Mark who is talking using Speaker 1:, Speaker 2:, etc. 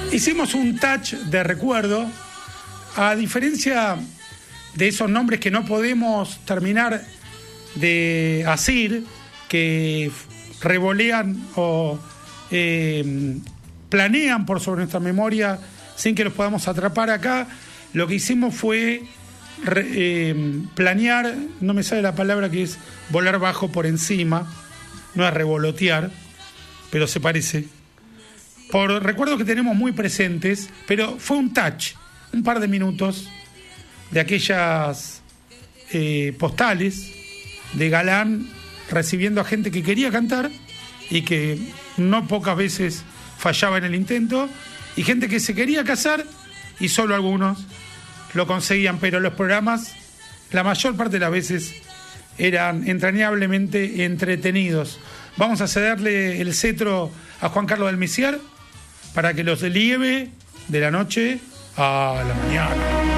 Speaker 1: Hicimos un touch de recuerdo, a diferencia de esos nombres que no podemos terminar de asir, que revolean o planean por sobre nuestra memoria sin que los podamos atrapar acá. Lo que hicimos fue planear, no me sale la palabra, que es volar bajo por encima, no es revolotear, pero se parece, por recuerdos que tenemos muy presentes, pero fue un touch, un par de minutos de aquellas postales de Galán recibiendo a gente que quería cantar y que no pocas veces fallaba en el intento, y gente que se quería casar y solo algunos lo conseguían, pero los programas la mayor parte de las veces eran entrañablemente entretenidos. Vamos a cederle el cetro a Juan Carlos del Misier para que los lleve de la noche a la mañana.